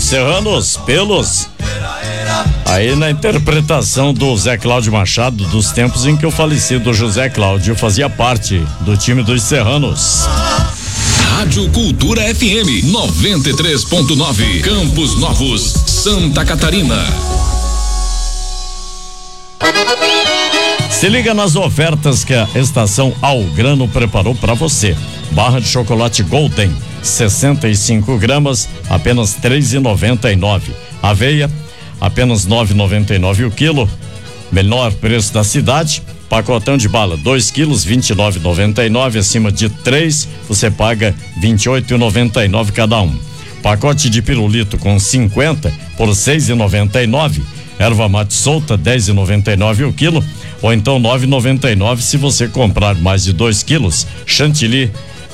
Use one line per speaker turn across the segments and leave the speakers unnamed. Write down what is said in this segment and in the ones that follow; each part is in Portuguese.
Serranos, pelos. Aí na interpretação do Zé Cláudio Machado, dos tempos em que o falecido José Cláudio fazia parte do time dos Serranos.
Rádio Cultura FM 93.9, Campos Novos, Santa Catarina.
Se liga nas ofertas que a Estação Algrano preparou para você. Barra de chocolate Golden, 65 gramas, apenas R$3,99. Aveia, apenas R$9,99 o quilo. Menor preço da cidade. Pacotão de bala, 2 quilos, R$29,99. Acima de 3, você paga R$28,99 cada um. Pacote de pirulito com 50 por R$6,99. Erva mate solta, R$10,99 o quilo. Ou então R$9,99 se você comprar mais de 2 quilos. Chantilly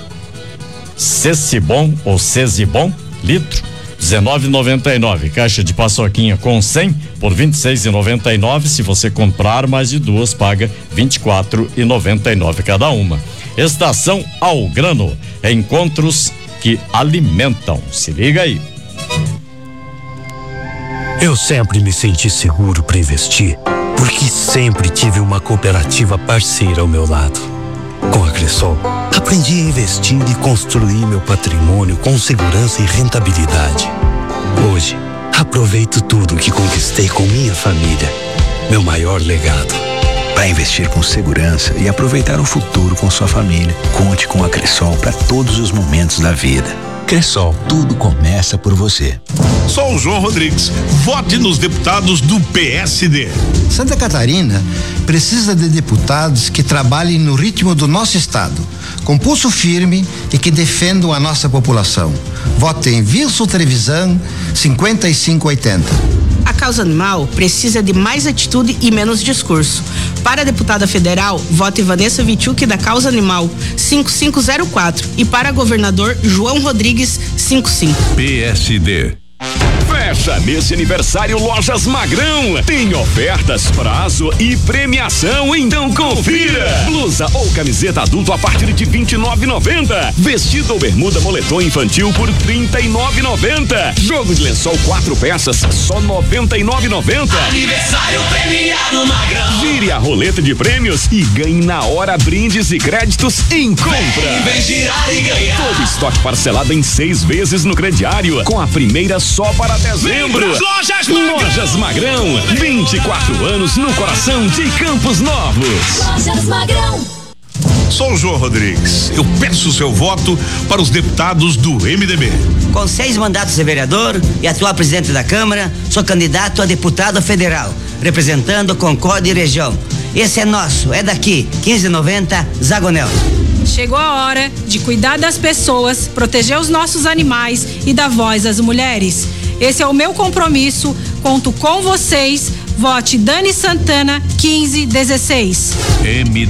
Cecibon ou Cezibon, litro, R$19,99. Caixa de paçoquinha com 100 por R$26,99. Se você comprar mais de 2, paga R$24,99 cada uma. Estação Algrano, encontros que alimentam. Se liga aí.
Eu sempre me senti seguro para investir, porque sempre tive uma cooperativa parceira ao meu lado. Com a Cressol, aprendi a investir e construir meu patrimônio com segurança e rentabilidade. Hoje, aproveito tudo que conquistei com minha família. Meu maior legado.
Para investir com segurança e aproveitar o futuro com sua família, conte com a Cressol para todos os momentos da vida. Cressol, tudo começa por você.
Sou o João Rodrigues. Vote nos deputados do PSD.
Santa Catarina precisa de deputados que trabalhem no ritmo do nosso estado, com pulso firme e que defendam a nossa população. Vote em Wilson Trevisan, 5580.
A causa animal precisa de mais atitude e menos discurso. Para a deputada federal, vote Vanessa Vichuk da Causa Animal, 5504. E para governador, João Rodrigues, 55.
PSD.
Fecha nesse aniversário Lojas Magrão. Tem ofertas, prazo e premiação, então confira. Blusa ou camiseta adulto a partir de R$29,90. Vestido ou bermuda moletom infantil por R$39,90. Jogo de lençol 4 peças, só R$99,90.
Aniversário premiado Magrão.
Gire a roleta de prêmios e ganhe na hora brindes e créditos em compra.
Vem girar e ganhar.
Todo estoque parcelado em 6 vezes no crediário, com a primeira só para dezembro. Lojas Magrão, 24 anos no coração de Campos Novos.
Lojas Magrão.
Sou o João Rodrigues. Eu peço o seu voto para os deputados do MDB.
Com 6 mandatos de vereador e atual presidente da Câmara, sou candidato a deputado federal, representando Concórdia e região. Esse é nosso, é daqui, 1590, Zagonel.
Chegou a hora de cuidar das pessoas, proteger os nossos animais e dar voz às mulheres. Esse é o meu compromisso, conto com vocês. Vote Dani Santana, 1516.
MDB.